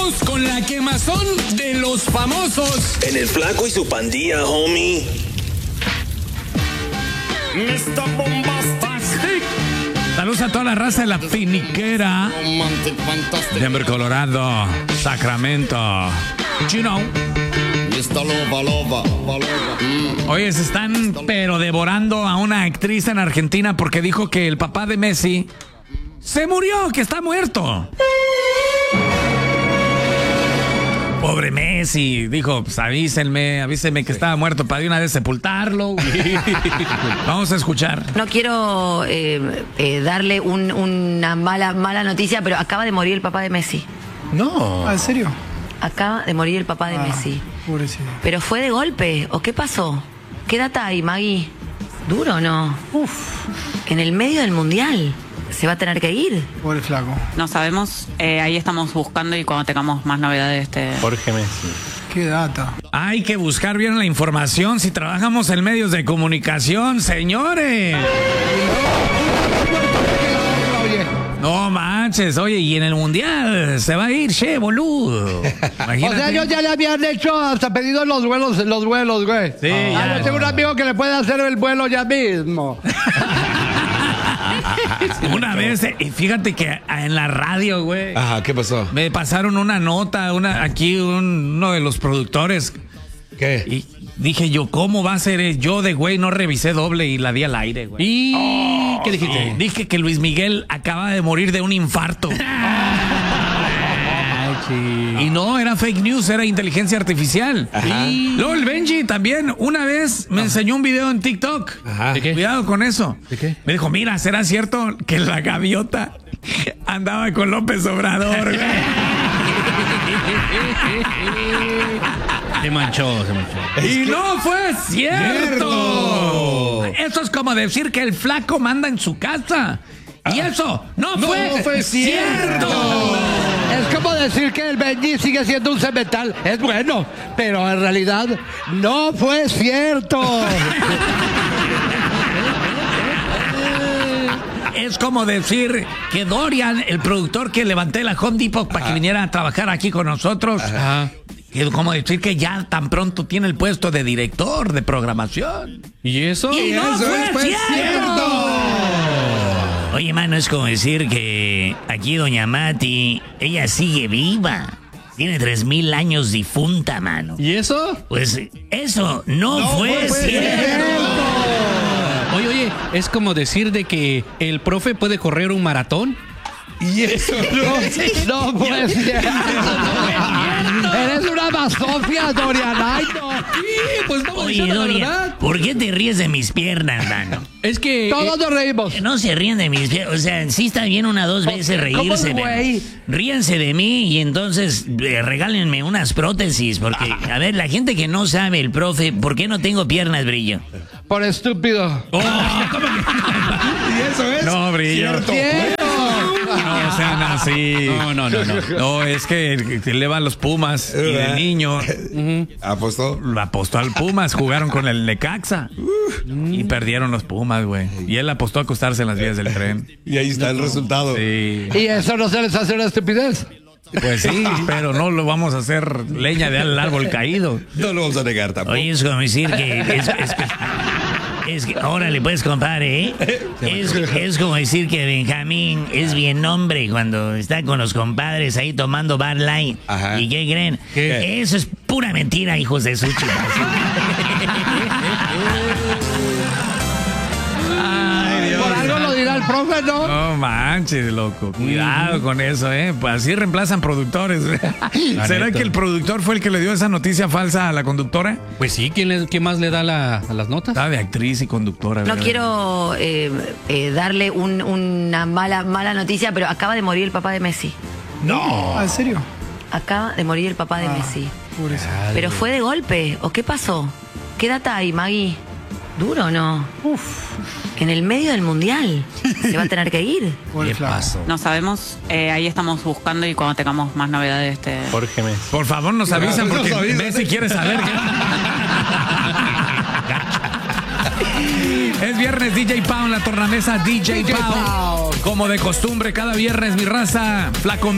Seguimos con la quemazón de los famosos. En el Flaco y su pandilla, homie. Mr. Bombastic. Saludos a toda la raza de la finiquera. Denver, Colorado. Sacramento. You know. Oye, se están pero devorando a una actriz en Argentina porque dijo que el papá de Messi se murió, que está muerto. Pobre Messi, dijo, pues avísenme que estaba muerto para de una vez sepultarlo. Vamos a escuchar. No quiero darle una mala noticia, pero acaba de morir el papá de Messi. No. ¿En serio? Acaba de morir el papá de Messi. Pobrecito. ¿Pero fue de golpe o qué pasó? ¿Qué data hay, Maggie? ¿Duro o no? Uf. En el medio del mundial. ¿Se va a tener que ir? Pobre flaco. No sabemos, ahí estamos buscando y cuando tengamos más novedades Jorge Messi. Qué data. Hay que buscar bien la información si trabajamos en medios de comunicación, señores. No manches, oye, y en el mundial se va a ir, boludo. Imagínate. O sea, ellos ya le habían hecho hasta pedido los vuelos, güey. Sí, ya. Yo tengo un amigo que le puede hacer el vuelo ya mismo. Una vez, fíjate que en la radio, güey. Ajá, ¿qué pasó? Me pasaron una nota, uno de los productores. ¿Qué? Y dije yo, ¿cómo va a ser? Yo de güey no revisé doble y la di al aire, güey. ¿Y qué dijiste? Dije que Luis Miguel acaba de morir de un infarto. Y no, era fake news, era inteligencia artificial. Ajá. Y luego el Benji también una vez me enseñó un video en TikTok. Ajá. ¿De qué? Cuidado con eso. ¿De qué? Me dijo, mira, ¿será cierto que la gaviota andaba con López Obrador, güey? Se manchó. Y no fue cierto. Eso es como decir que el flaco manda en su casa. Y eso no fue cierto. Es como decir que el Benji sigue siendo un cemental. Es bueno, pero en realidad no fue cierto. Es como decir que Dorian, el productor que levanté la Home Depot para que viniera a trabajar aquí con nosotros, es como decir que ya tan pronto tiene el puesto de director de programación. ¿Y eso? Y no eso fue cierto. Oye, mano, es como decir que aquí doña Mati, ella sigue viva. Tiene 3,000 años difunta, mano. ¿Y eso? Pues eso no fue cierto. Oye, es como decir de que el profe puede correr un maratón. Y eso no fue cierto. Eres una basofia, Dorianaito. Sí, pues no, Oye, Dorian, ¿por qué te ríes de mis piernas, mano? Es que Todos nos reímos. No se ríen de mis piernas. O sea, sí está bien una o dos veces reírse. ¿Cómo, güey? Ríanse de mí y entonces regálenme unas prótesis. Porque, a ver, la gente que no sabe, el profe, ¿por qué no tengo piernas, Brillo? Por estúpido. ¿Y eso es? No, Brillo. ¿Cierto? No sean así. No. No, es que le van los Pumas. Y de niño ¿Apostó? apostó al Pumas. Jugaron con el Necaxa. Y perdieron los Pumas, güey. Y él apostó a acostarse en las vías del tren. Y ahí está el resultado. Sí. ¿Y eso no se les hace una estupidez? Pues sí, pero no lo vamos a hacer leña del árbol caído. No lo vamos a negar tampoco. Oye, es como decir que... Es que, órale, pues, compadre, ¿eh? Es como decir que Benjamín es bien hombre cuando está con los compadres ahí tomando Bud Light. Ajá. ¿Y qué creen? ¿Qué? Eso es pura mentira, hijos de su chica. Ay, Dios. Por algo lo dirá el profe, ¿no? No manches, loco. Cuidado con eso, ¿eh? Pues así reemplazan productores. ¿Será neta. que el productor fue el que le dio esa noticia falsa a la conductora? Pues sí, ¿quién más le da a las notas? Estaba de actriz y conductora. No ¿verdad? quiero darle una mala noticia, pero acaba de morir el papá de Messi. ¿En serio? Acaba de morir el papá de Messi. Pobrecito. ¿Pero fue de golpe o qué pasó? ¿Qué data hay, Maggie? ¿Duro o no? Uf. En el medio del mundial. ¿Se va a tener que ir? Pobre flaco. No sabemos, ahí estamos buscando y cuando tengamos más novedades Jorge Messi. Por favor, nos avisan Nos porque avisan. Messi quiere saber. Es viernes, DJ Pau en la tornamesa. DJ Pau. Como de costumbre, cada viernes, mi raza. Flaco